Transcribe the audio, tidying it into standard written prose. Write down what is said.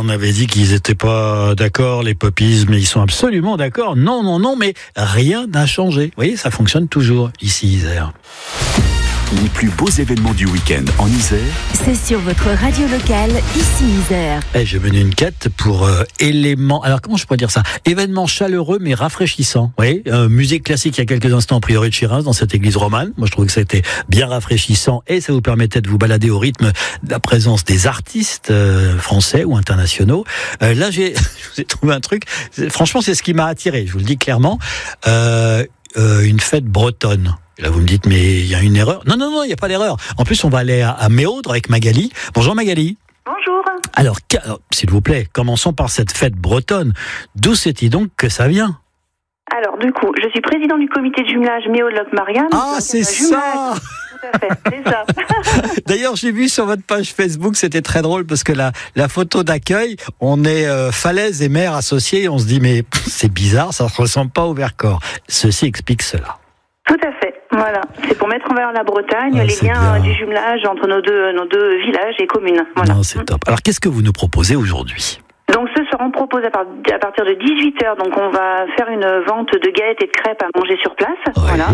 on avait dit qu'ils n'étaient pas d'accord, les Poppies, mais ils sont absolument d'accord. Non, mais rien n'a changé. Vous voyez, ça fonctionne toujours ici, Isère. Les plus beaux événements du week-end en Isère, c'est sur votre radio locale, ici Isère. J'ai mené une quête pour éléments. Alors comment je pourrais dire ça ? Événements chaleureux mais rafraîchissants. Oui, musique classique il y a quelques instants, Priori de Chirins dans cette église romane. Moi je trouvais que ça était bien rafraîchissant et ça vous permettait de vous balader au rythme de la présence des artistes français ou internationaux. Là je vous ai trouvé un truc. Franchement c'est ce qui m'a attiré. Je vous le dis clairement. Une fête bretonne. Et là, vous me dites, mais il y a une erreur. Non, il n'y a pas d'erreur. En plus, on va aller à Méaudre avec Magali. Bonjour Magali. Bonjour. Alors, s'il vous plaît, commençons par cette fête bretonne. D'où c'est-il donc que ça vient ? Alors, du coup, je suis président du comité de jumelage Méaudre-Marianne. Ah, c'est ça. Tout à fait, c'est ça. D'ailleurs, j'ai vu sur votre page Facebook, c'était très drôle parce que la photo d'accueil, on est falaise et mer associés. On se dit, mais c'est bizarre, ça ne ressemble pas au Vercors. Ceci explique cela. Tout à fait. Voilà, c'est pour mettre en valeur la Bretagne, les liens du jumelage entre nos deux villages et communes. Voilà. Non, c'est top. Alors, qu'est-ce que vous nous proposez aujourd'hui ? Donc ce soir, on propose à partir de 18h, donc on va faire une vente de galettes et de crêpes à manger sur place. Oui. Voilà.